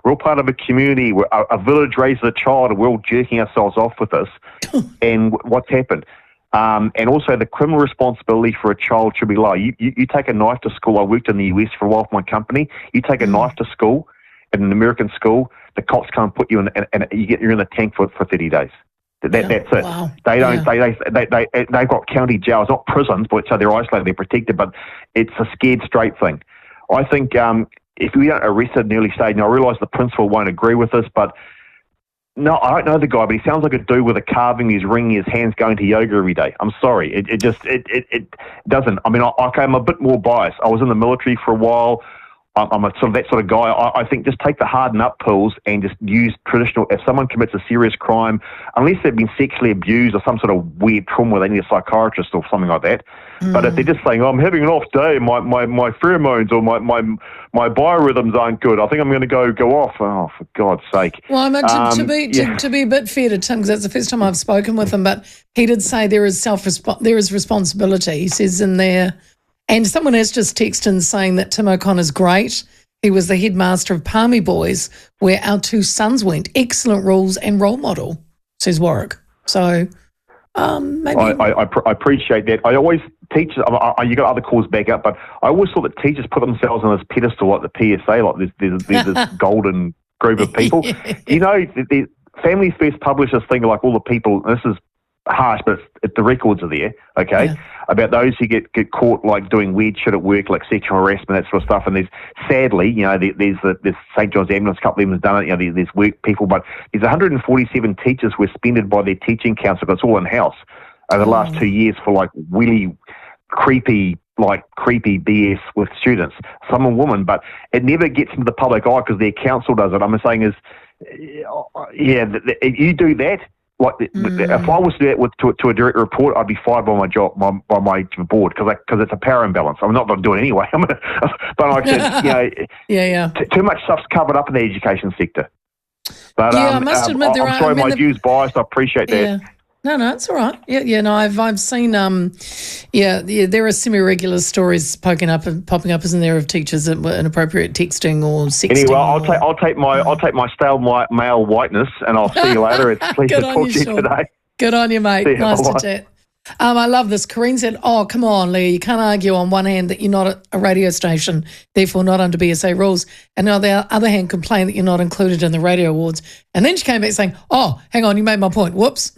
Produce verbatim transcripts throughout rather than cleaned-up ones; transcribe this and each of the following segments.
We're all part of a community. We're, a, a village raises a child, and we're all jerking ourselves off with this. And w- what's happened? Um, and also, the criminal responsibility for a child should be low. You, you, you take a knife to school. I worked in the U S for a while for my company. You take a mm. knife to school, in an American school, the cops can't put you in, and, and you get you're in the tank for for thirty days. That, yeah. That's it. Wow. They don't. Yeah. They, they they they they've got county jails, not prisons, but so they're isolated, they're protected. But it's a scared straight thing. I think um, if we don't arrest at an early stage, and I realise the principal won't agree with this, but no, I don't know the guy, but he sounds like a dude with a carving, his ring, his hands going to yoga every day. I'm sorry, it it just it it, it doesn't. I mean, I, okay, I'm a bit more biased. I was in the military for a while. I'm a sort of that sort of guy. I, I think just take the harden up pills and just use traditional. If someone commits a serious crime, unless they've been sexually abused or some sort of weird trauma where they need a psychiatrist or something like that. Mm. But if they're just saying, oh, I'm having an off day, my, my, my pheromones or my, my my biorhythms aren't good, I think I'm going to go go off. Oh, for God's sake. Well, I'm to, um, to be to, yeah. to be a bit fair to Tim, because that's the first time I've spoken with him, but he did say there is self there is responsibility. He says in there, and someone has just texted in saying that Tim O'Connor's great. He was the headmaster of Palmy Boys, where our two sons went. Excellent rules and role model, says Warwick. So um, maybe... I, I, I, pr- I appreciate that. I always, teachers, I, I, you got other calls back up, but I always thought that teachers put themselves on this pedestal like the P S A, like there's, there's, there's this golden group of people. yeah. You know, the, the Family First published this thing like all the people, and this is harsh, but it's, it, the records are there, okay, yeah. about those who get, get caught like doing weird shit at work, like sexual harassment, that sort of stuff. And there's, sadly, you know, there, there's the there's Saint John's Ambulance, a couple of them has done it, you know, there, there's work people, but there's one hundred forty-seven teachers who were suspended by their teaching council, but it's all in-house, over the last two years for like really creepy, like creepy B S with students, some are women, but it never gets into the public eye because their council does it. I'm saying is, yeah, you do that, like mm. if I was to do that with, to, to a direct report, I'd be fired by my job, my, by my board, because because it's a power imbalance. I'm not going to do it anyway. I'm gonna, but like I said, you know, yeah, yeah, t- too much stuff's covered up in the education sector. But yeah, um, I must admit, um, there I'm are. sorry, I mean, my the, view's biased. I appreciate that. Yeah. No, no, it's all right. Yeah, yeah, no, I've I've seen, um, yeah, yeah, there are semi-regular stories poking up and popping up, isn't there, of teachers that were inappropriate texting or sexting. Anyway, I'll or, take I'll take my I'll take my stale white male whiteness, and I'll see you later. It's a pleasure to talk you, to you Sean. today. Good on you, mate. You, nice bye. to chat. Um, I love this. Corinne said, oh, come on, Leah, you can't argue on one hand that you're not a radio station, therefore not under B S A rules, and on the other hand complain that you're not included in the radio awards. And then she came back saying, oh, hang on, you made my point. Whoops.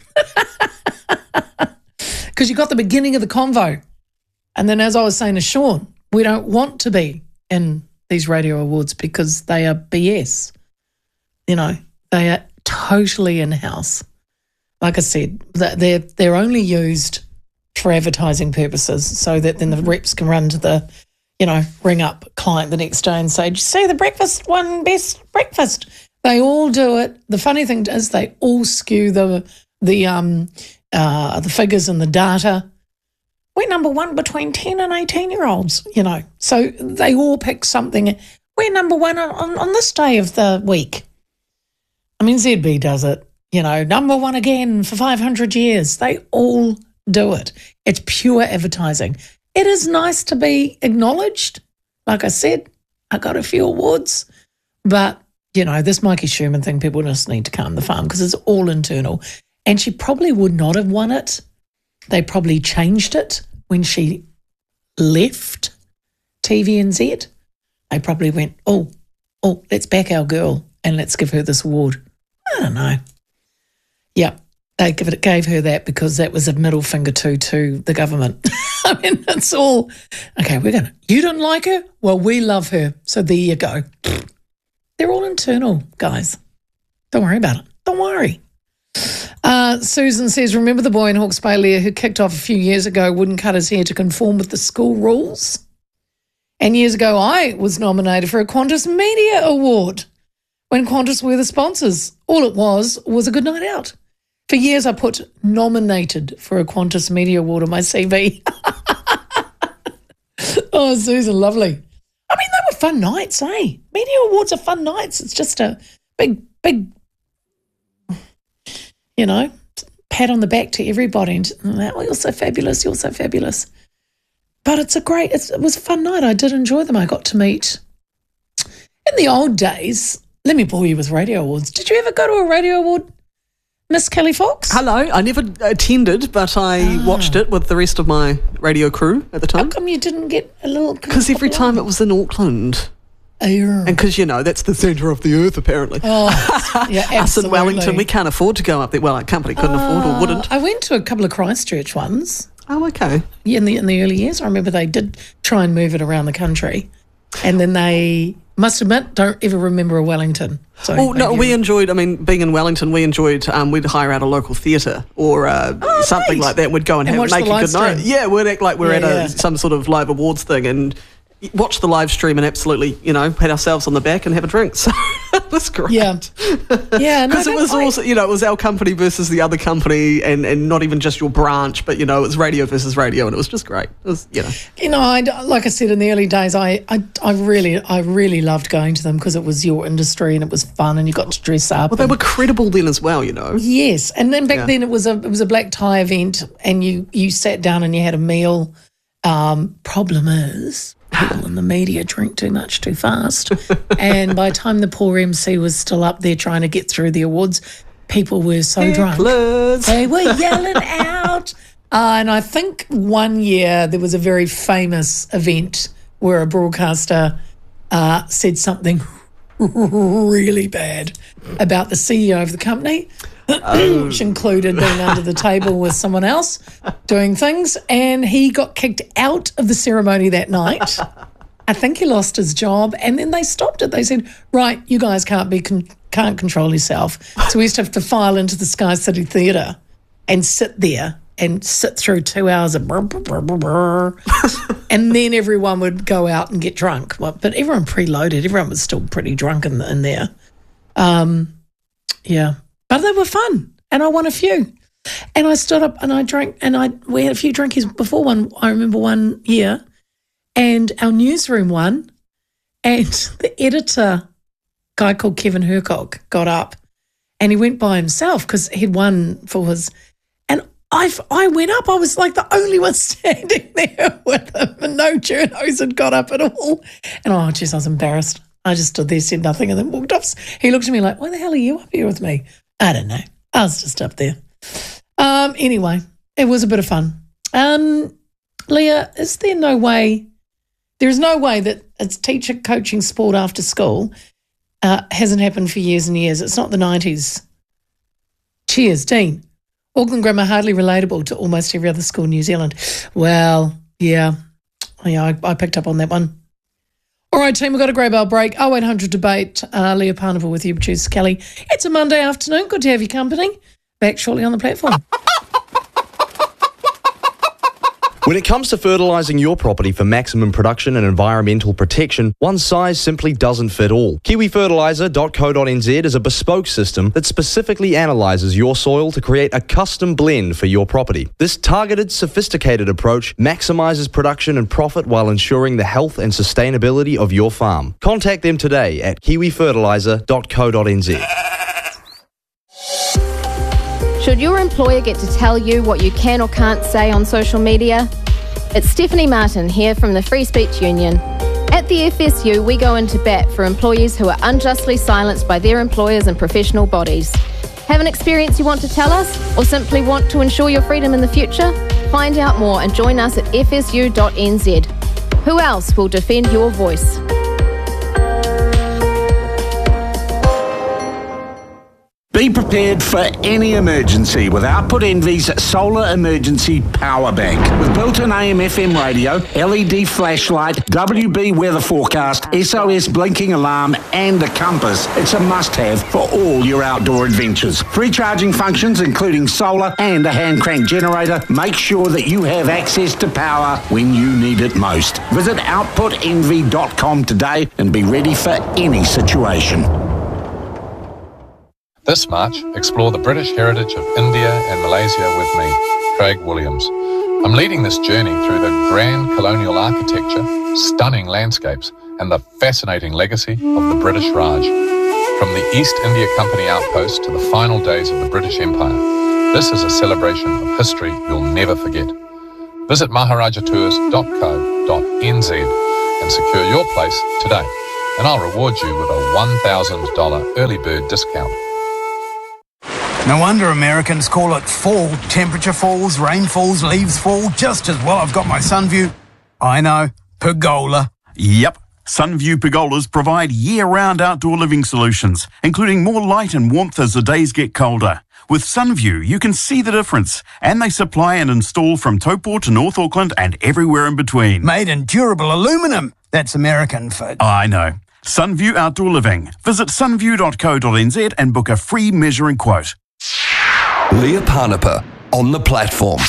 Because you got the beginning of the convo. And then as I was saying to Sean, we don't want to be in these radio awards because they are B S. You know, they are totally in-house. Like I said, they're, they're only used for advertising purposes so that then the reps can run to the, you know, ring up client the next day and say, did you see the breakfast won best breakfast? They all do it. The funny thing is they all skew the the um uh, the figures and the data. We're number one between ten and eighteen-year-olds, you know. So they all pick something. We're number one on, on this day of the week. I mean, Z B does it, you know, number one again for five hundred years. They all do it. It's pure advertising. It is nice to be acknowledged. Like I said, I got a few awards, but, you know, this Mikey Sherman thing, people just need to calm the farm because it's all internal. And she probably would not have won it. They probably changed it when she left T V N Z. They probably went, oh, oh, let's back our girl and let's give her this award. I don't know. Yeah, they give it, gave her that because that was a middle finger to to the government. I mean, it's all, okay, we're going to, you don't like her? Well, we love her. So there you go. They're all internal, guys. Don't worry about it. Don't worry. Uh, Susan says, remember the boy in Hawke's Bay, Leah, who kicked off a few years ago, wouldn't cut his hair to conform with the school rules? And years ago, I was nominated for a Qantas Media Award when Qantas were the sponsors. All it was was a good night out. For years, I put nominated for a Qantas Media Award on my C V. Oh, Susan, lovely. I mean, they were fun nights, eh? Media awards are fun nights. It's just a big, big, you know, pat on the back to everybody. And, oh, you're so fabulous, you're so fabulous. But it's a great, it's, it was a fun night. I did enjoy them. I got to meet, in the old days, let me bore you with radio awards. Did you ever go to a radio award, Miss Kelly Fox? Hello. I never attended, but I ah. watched it with the rest of my radio crew at the time. How come you didn't get a little... Because every time it was in Auckland. Oh, yeah. And because, you know, that's the centre of the earth, apparently. Oh, yeah, absolutely. Us in Wellington, we can't afford to go up there. Well, our company couldn't uh, afford or wouldn't. I went to a couple of Christchurch ones. Oh, okay. Yeah, in the, in the early years. I remember they did try and move it around the country. And then they, must admit, don't ever remember a Wellington. So oh, no, we enjoyed, I mean, being in Wellington, we enjoyed, um, we'd hire out a local theatre or uh, oh, something nice. like that. We'd go and, and have, make a good night. Stream. Yeah, we'd act like we're yeah, at a, yeah. some sort of live awards thing and watch the live stream and absolutely, you know, pat ourselves on the back and have a drink. So it was great. Yeah. Yeah. Because no, it was quite. also, you know, it was our company versus the other company and, and not even just your branch, but, you know, it was radio versus radio and it was just great. It was, you know. You know, I, like I said, in the early days, I, I, I really I really loved going to them because it was your industry and it was fun and you got to dress up. Well, they were credible then as well, you know. Yes. And then back yeah. then it was a it was a black tie event and you, you sat down and you had a meal. Um, problem is... people in the media drink too much too fast. And by the time the poor M C was still up there trying to get through the awards, people were so Hecklers. drunk. They were yelling out. Uh, and I think one year there was a very famous event where a broadcaster uh, said something really bad about the C E O of the company. Oh. Which included being under the table with someone else doing things, and he got kicked out of the ceremony that night. I think he lost his job, and then they stopped it. They said, right, you guys can't be con- can't control yourself. So we used to have to file into the Sky City Theatre and sit there and sit through two hours of brr, brr, brr, brr, brr. And then everyone would go out and get drunk. But everyone preloaded. Everyone was still pretty drunk in, in there. Um, yeah. But they were fun, and I won a few. And I stood up and I drank, and I we had a few drinkies before one. I remember one year, and our newsroom won, and the editor, guy called Kevin Hercock, got up, and he went by himself because he'd won for his. And I I went up. I was like the only one standing there with him, and no journos had got up at all. And oh, jeez, I was embarrassed. I just stood there, said nothing, and then walked off. He looked at me like, "Why the hell are you up here with me?" I don't know. I was just up there. Um, anyway, it was a bit of fun. Um, Leah, is there no way, there is no way that it's teacher coaching sport after school uh, hasn't happened for years and years. It's not the nineties. Cheers, Dean. Auckland Grammar hardly relatable to almost every other school in New Zealand. Well, yeah. Yeah, I, I picked up on that one. All right, team, we've got a grey bell break. oh eight hundred debate. Uh, Leah Parnival with you, producer Kelly. It's a Monday afternoon. Good to have your company. Back shortly on the platform. When it comes to fertilising your property for maximum production and environmental protection, one size simply doesn't fit all. kiwi fertiliser dot co dot n z is a bespoke system that specifically analyses your soil to create a custom blend for your property. This targeted, sophisticated approach maximises production and profit while ensuring the health and sustainability of your farm. Contact them today at kiwi fertiliser dot co dot n z. Should your employer get to tell you what you can or can't say on social media? It's Stephanie Martin here from the Free Speech Union. At the F S U, we go into bat for employees who are unjustly silenced by their employers and professional bodies. Have an experience you want to tell us, or simply want to ensure your freedom in the future? Find out more and join us at f s u dot n z. Who else will defend your voice? Be prepared for any emergency with Output Envy's Solar Emergency Power Bank. With built-in A M F M radio, L E D flashlight, W B weather forecast, S O S blinking alarm and a compass, it's a must-have for all your outdoor adventures. Free charging functions including solar and a hand-crank generator. Make sure that you have access to power when you need it most. Visit output envy dot com today and be ready for any situation. This March, explore the British heritage of India and Malaysia with me, Craig Williams. I'm leading this journey through the grand colonial architecture, stunning landscapes, and the fascinating legacy of the British Raj. From the East India Company outpost to the final days of the British Empire, this is a celebration of history you'll never forget. Visit maharaja tours dot co dot n z and secure your place today. and I'll reward you with a one thousand dollars early bird discount. No wonder Americans call it fall. Temperature falls, rain falls, leaves fall, just as well I've got my Sunview. I know, pergola. Yep. Sunview pergolas provide year-round outdoor living solutions, including more light and warmth as the days get colder. With Sunview, you can see the difference, and they supply and install from Taupō to North Auckland and everywhere in between. Made in durable aluminum. That's American for... I know. Sunview Outdoor Living. Visit sunview dot co dot n z and book a free measuring quote. Leah Parnapa on the platform.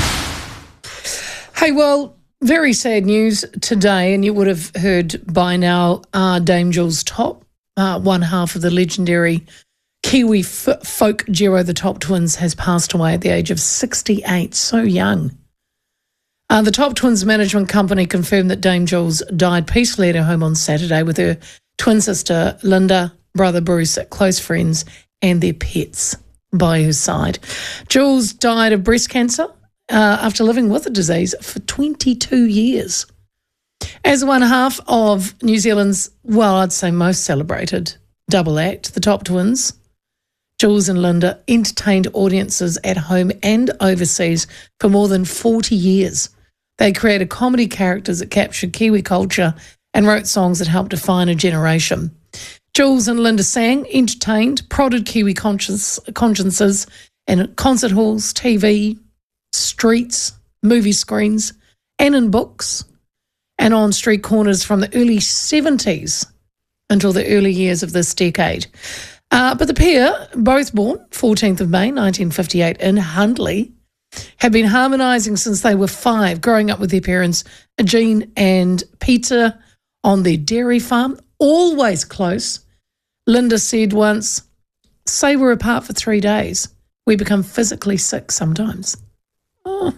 Hey, well, very sad news today, and you would have heard by now uh, Dame Jules Top, uh, one half of the legendary Kiwi f- folk duo, the Top Twins, has passed away at the age of sixty-eight, so young. Uh, the Top Twins management company confirmed that Dame Jules died peacefully at her home on Saturday with her twin sister Linda, brother Bruce, close friends, and their pets by her side. Jules died of breast cancer uh, after living with the disease for twenty-two years. As one half of New Zealand's, well, I'd say most celebrated double act, the Top Twins, Jules and Linda entertained audiences at home and overseas for more than forty years. They created comedy characters that captured Kiwi culture and wrote songs that helped define a generation. Jules and Linda sang, entertained, prodded Kiwi conscience, consciences in concert halls, T V, streets, movie screens, and in books, and on street corners from the early seventies until the early years of this decade. Uh, but the pair, both born fourteenth of May nineteen fifty-eight in Hundley, have been harmonising since they were five, growing up with their parents, Jean and Peter, on their dairy farm, always close. Linda said once, say we're apart for three days, we become physically sick sometimes. Oh.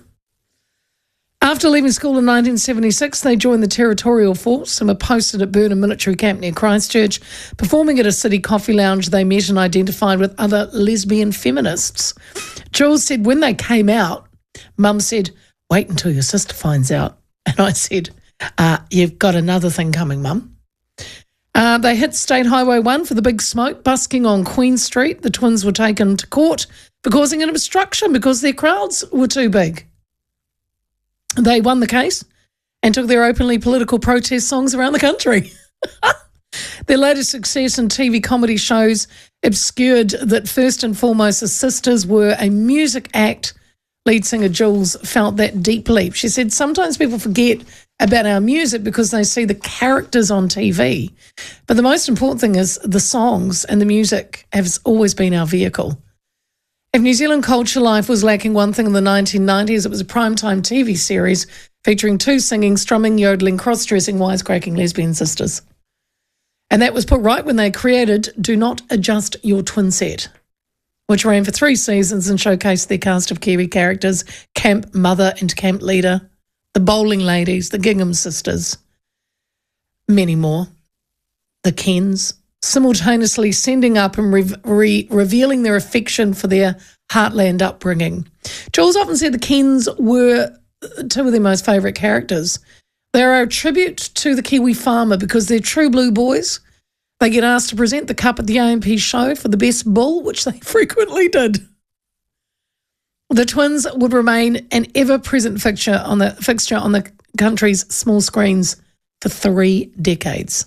After leaving school in nineteen seventy-six, they joined the Territorial Force and were posted at Burnham Military Camp near Christchurch. Performing at a city coffee lounge, they met and identified with other lesbian feminists. Jules said when they came out, Mum said, wait until your sister finds out. And I said, uh, you've got another thing coming, Mum. Uh, they hit State Highway one for the big smoke, busking on Queen Street. The twins were taken to court for causing an obstruction because their crowds were too big. They won the case and took their openly political protest songs around the country. Their latest success in T V comedy shows obscured that first and foremost the sisters were a music act. Lead singer Jules felt that deeply. She said, sometimes people forget about our music because they see the characters on T V. But the most important thing is the songs and the music has always been our vehicle. If New Zealand culture life was lacking one thing in the nineteen nineties, it was a primetime T V series featuring two singing, strumming, yodeling, cross-dressing, wisecracking lesbian sisters. And that was put right when they created Do Not Adjust Your Twin Set, which ran for three seasons and showcased their cast of Kiwi characters, Camp Mother and Camp Leader, the Bowling Ladies, the Gingham Sisters, many more, the Kens, simultaneously sending up and re- re- revealing their affection for their heartland upbringing. Jules often said the Kens were two of their most favourite characters. They're a tribute to the Kiwi farmer because they're true blue boys. They get asked to present the cup at the A M P show for the best bull, which they frequently did. The twins would remain an ever-present fixture on the fixture on the country's small screens for three decades.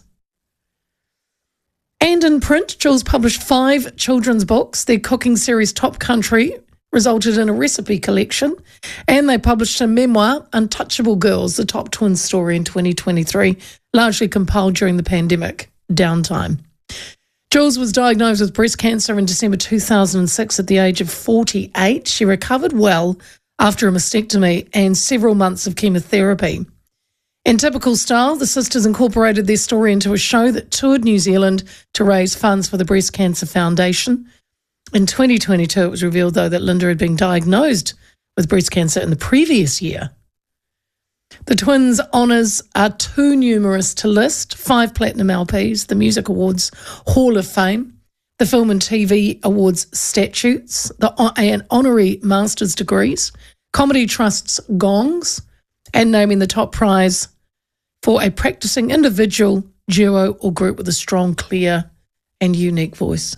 And in print, Jules published five children's books. Their cooking series, Top Country, resulted in a recipe collection. And they published a memoir, Untouchable Girls, the Top Twins story in twenty twenty-three, largely compiled during the pandemic downtime. Jules was diagnosed with breast cancer in December two thousand six at the age of forty-eight. She recovered well after a mastectomy and several months of chemotherapy. In typical style, the sisters incorporated their story into a show that toured New Zealand to raise funds for the Breast Cancer Foundation. In twenty twenty-two, it was revealed, though, that Linda had been diagnosed with breast cancer in the previous year. The twins' honours are too numerous to list. Five Platinum L Ps, the Music Awards Hall of Fame, the Film and T V Awards statutes, the and honorary master's degrees, Comedy Trust's gongs, and naming the top prize for a practising individual duo or group with a strong, clear and unique voice.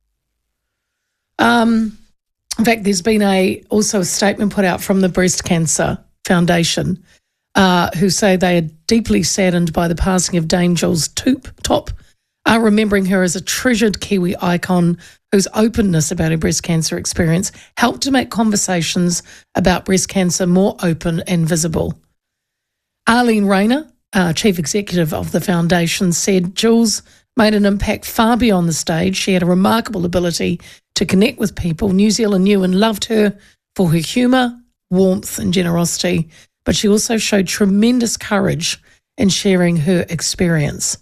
Um, in fact, there's been a also a statement put out from the Breast Cancer Foundation uh, who say they are deeply saddened by the passing of Dame Jules Toop, Top, uh, remembering her as a treasured Kiwi icon whose openness about her breast cancer experience helped to make conversations about breast cancer more open and visible. Arlene Rayner, uh, Chief Executive of the Foundation, said Jules made an impact far beyond the stage. She had a remarkable ability to connect with people. New Zealand knew and loved her for her humour, warmth and generosity, but she also showed tremendous courage in sharing her experience.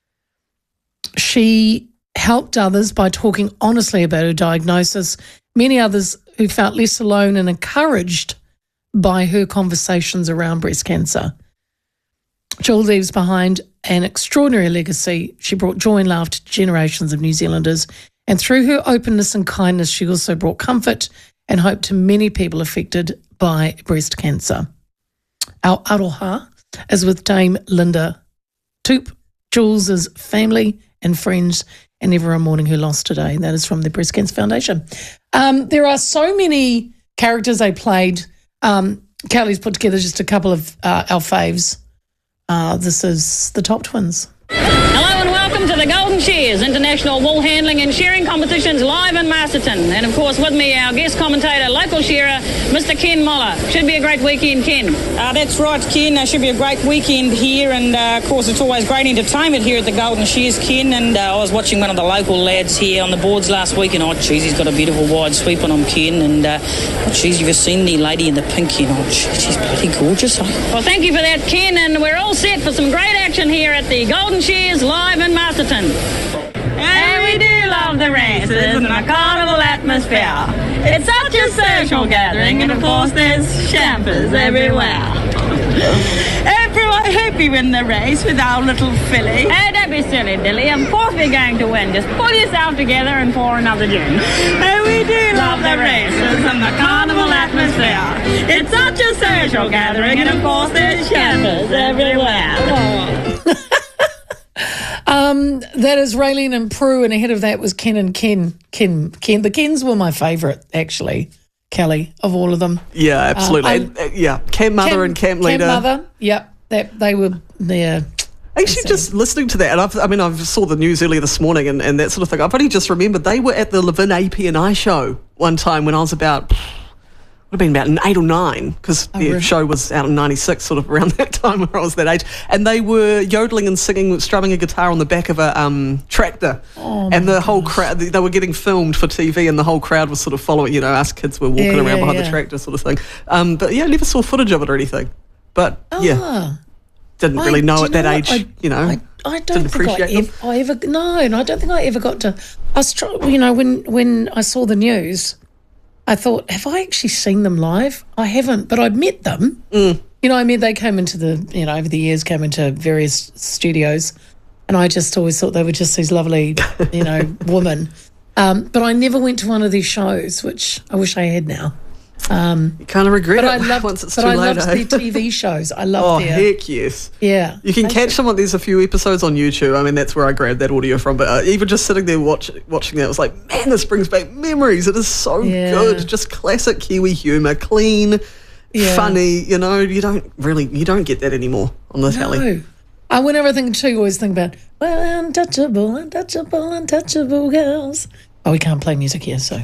She helped others by talking honestly about her diagnosis, many others who felt less alone and encouraged by her conversations around breast cancer. Jules leaves behind an extraordinary legacy. She brought joy and laughter to generations of New Zealanders, and through her openness and kindness, she also brought comfort and hope to many people affected by breast cancer. Our aroha is with Dame Linda Toop, Jules' family and friends, and everyone mourning her loss today. That is from the Breast Cancer Foundation. Um, there are so many characters they played. Um, Kelly's put together just a couple of uh, our faves. Uh, this is the Top Twins. Hello and welcome to the Golden Shears International Wool Handling and Shearing Competitions live in Masterton. And of course with me, our guest commentator, local shearer, Mister Ken Moller. Should be a great weekend, Ken. Uh, that's right, Ken. Uh, should be a great weekend here. And uh, of course it's always great entertainment here at the Golden Shears, Ken. And uh, I was watching one of the local lads here on the boards last week, and oh geez, he's got a beautiful wide sweep on him, Ken. And uh, oh geez, you've seen the lady in the pink, Ken. Oh geez, she's bloody gorgeous. Well, thank you for that, Ken. And we're all set for some great action here at the Golden Shears live in Masterton. And we do love the races and the carnival atmosphere. It's such a social gathering, and of course there's champers everywhere. Everyone happy win the race with our little filly. Hey, don't be silly, Dilly. Of course we're going to win. Just pull yourself together and pour another gin. And we do love the races and the carnival atmosphere. It's such a social gathering, and of course there's champers everywhere. Oh. Um, that is Raylene and Prue, and ahead of that was Ken and Ken. Ken, Ken. The Kens were my favourite, actually, Kelly, of all of them. Yeah, absolutely. Um, and, uh, yeah, Camp Mother Camp, and Camp Leader. Camp Mother, yep. That, they were there. Actually, just listening to that, and I've, I mean, I saw the news earlier this morning and, and that sort of thing. I've only just remembered they were at the Levin A P and I show one time when I was about... would have been about eight or nine, because oh, the really? show was out in ninety-six, sort of around that time where I was that age. And they were yodeling and singing, strumming a guitar on the back of a um, tractor. Oh, and the whole crowd, they were getting filmed for T V, and the whole crowd was sort of following, you know, us kids were walking yeah, around yeah, behind yeah. the tractor sort of thing. Um, but yeah, I never saw footage of it or anything. But Ah. yeah, didn't really I- know do at you that know age, what? I- you know. I, I don't didn't think I appreciate them. ever, I ever, no, and I don't think I ever got to, I was trying, you know, when, when I saw the news, I thought, have I actually seen them live? I haven't, but I'd met them. Mm. You know, I mean, they came into the, you know, over the years, came into various studios, and I just always thought they were just these lovely, you know, women. Um, but I never went to one of these shows, which I wish I had now. Um, You kind of regret but it I loved, once it's but too I late. loved eh? their T V shows. I loved Oh, their, heck yes. yeah. You can They catch should- some of There's a few episodes on YouTube. I mean, that's where I grabbed that audio from. But uh, even just sitting there watch, watching that, I was like, man, this brings back memories. It is so Yeah. good. Just classic Kiwi humour, clean, Yeah. funny. You know, you don't really, you don't get that anymore on the telly. No. I, whenever I think too, I always think about, well, untouchable, untouchable, untouchable girls. Oh, we can't play music here, so.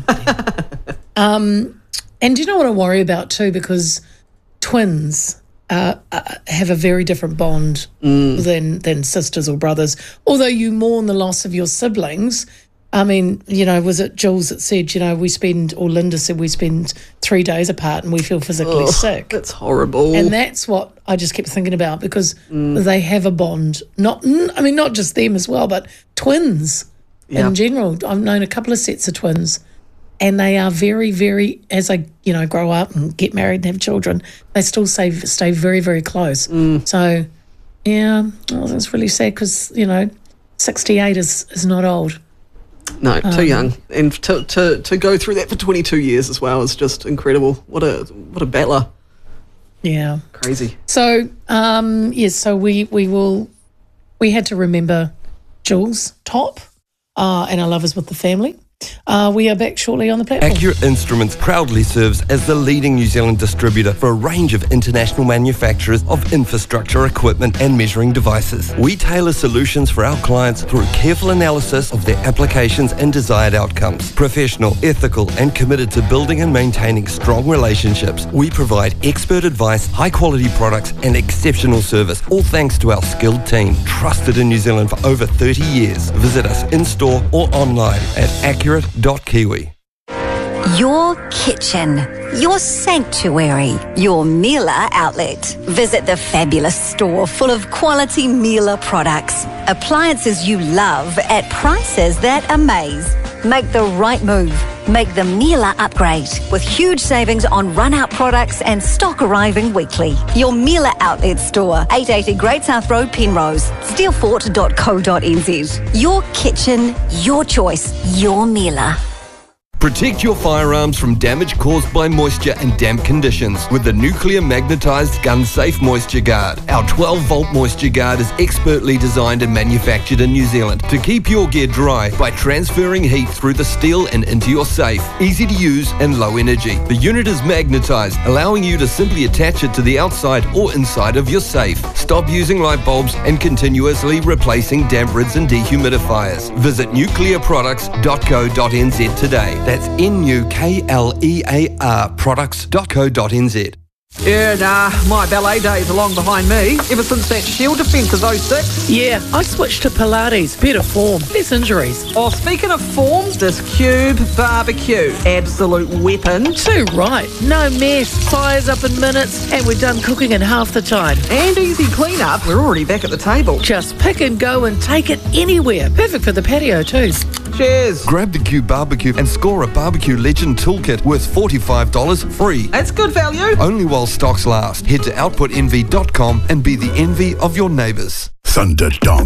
um, and do you know what I worry about too? Because twins uh, uh, have a very different bond than than sisters or brothers. Although you mourn the loss of your siblings. I mean, you know, was it Jules that said, you know, we spend, or Linda said we spend three days apart and we feel physically Ugh, sick. That's horrible. And that's what I just kept thinking about, because they have a bond. Not, I mean, not just them as well, but twins Yeah. in general. I've known a couple of sets of twins, and they are very, very, as they, you know, grow up and get married and have children, they still stay, stay very, very close. So, yeah, oh, that's really sad, because, you know, sixty-eight is, is not old. No, too Um, young, and to, to to go through that for twenty-two years as well is just incredible. What a what a battler, Yeah. crazy. So, um, yes, so we, we will we had to remember Jules Top uh, and our Love Is With the Family. Uh, we are back shortly on the platform. Accurate Instruments proudly serves as the leading New Zealand distributor for a range of international manufacturers of infrastructure equipment and measuring devices. We tailor solutions for our clients through careful analysis of their applications and desired outcomes. Professional, ethical, and committed to building and maintaining strong relationships, we provide expert advice, high-quality products, and exceptional service, all thanks to our skilled team, trusted in New Zealand for over thirty years. Visit us in-store or online at accurate dot kiwi. Your kitchen, your sanctuary, your Miele outlet. Visit the fabulous store full of quality Miele products. Appliances you love at prices that amaze. Make the right move. Make the Miele upgrade with huge savings on run-out products and stock arriving weekly. Your Miele outlet store, eight eighty Great South Road, Penrose, steelfort dot co dot n z. Your kitchen, your choice, your Miele. Protect your firearms from damage caused by moisture and damp conditions with the Nuclear Magnetized Gun Safe Moisture Guard. Our twelve volt Moisture Guard is expertly designed and manufactured in New Zealand to keep your gear dry by transferring heat through the steel and into your safe. Easy to use and low energy. The unit is magnetized, allowing you to simply attach it to the outside or inside of your safe. Stop using light bulbs and continuously replacing damp rids and dehumidifiers. Visit nuclear products dot co dot n z today. That's N U K L E A R products dot co dot n z. Yeah, nah, my ballet days are long behind me. Ever since that Shield defence of oh six. Yeah, I switched to Pilates. Better form, less injuries. Oh, speaking of form, this Cube Barbecue. Absolute weapon. Too right. No mess. Fires up in minutes, and we're done cooking in half the time. And easy clean-up. We're already back at the table. Just pick and go and take it anywhere. Perfect for the patio too. Cheers. Grab the Cube Barbecue and score a Barbecue Legend Toolkit worth forty-five dollars free. That's good value. Only while stocks last. Head to output envy dot com and be the envy of your neighbours. Thunderdome.